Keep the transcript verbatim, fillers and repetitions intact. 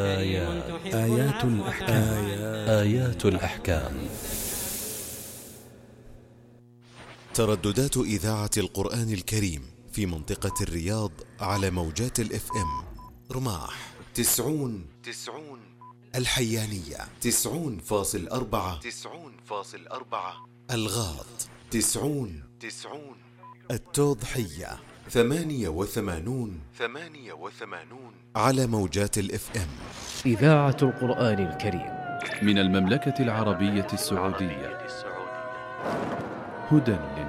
آيات آيات الأحكام آيات الأحكام ترددات إذاعة القرآن الكريم في منطقة الرياض على موجات الاف ام: رماح تسعون تسعون، الحيانية تسعون فاصل أربعة تسعون فاصل أربعة، الغاط تسعون تسعون، التوضحية ثمانية وثمانون ثمانية وثمانون على موجات الاف ام. إذاعة القرآن الكريم من المملكة العربية السعودية، هدى